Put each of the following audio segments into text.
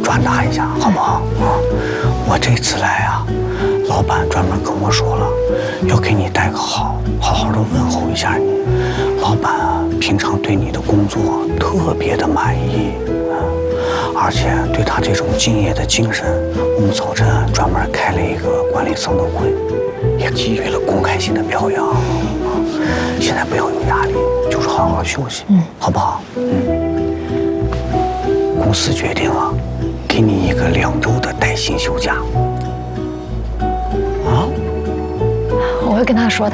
转达一下，好不好？啊，我这次来啊，老板专门跟我说了，要给你带个好好的问候一下你。老板啊，平常对你的工作特别的满意，而且对他这种敬业的精神，我们早晨专门开了一个管理层的会，也给予了公开性的表扬。现在不要有压力，就是好好休息，好不好？公司决定了，给你一个2周的带薪休假。啊？ 我会跟他说的。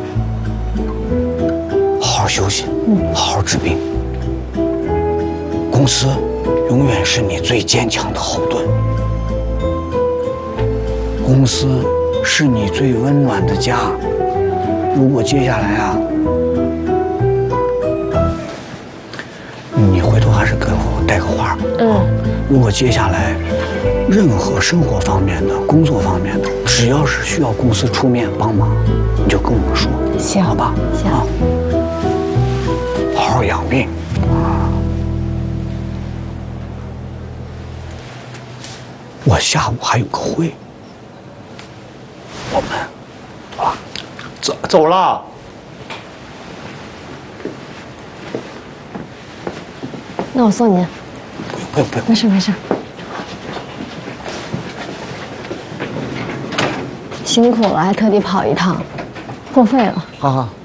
好好休息，好好治病。公司永远是你最坚强的后盾，公司是你最温暖的家。如果接下来啊，你回头还是给我带个话。如果接下来任何生活方面的、工作方面的，只要是需要公司出面帮忙，你就跟我们说， 行， 好吧？ 行。 啊，好好养病啊。我下午还有个会，我们走了。 走了。 那我送您。 不用， 没事没事。辛苦了，还特地跑一趟，破费了。 好好。